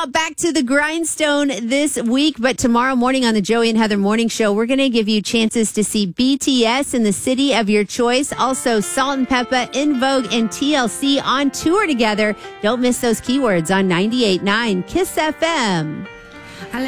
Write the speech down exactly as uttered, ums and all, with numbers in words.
Well, back to the grindstone this week, but tomorrow morning on the Joey and Heather Morning Show, we're going to give you chances to see B T S in the city of your choice. Also, Salt and Peppa, In Vogue, and T L C on tour together. Don't miss those keywords on ninety-eight point nine Kiss F M.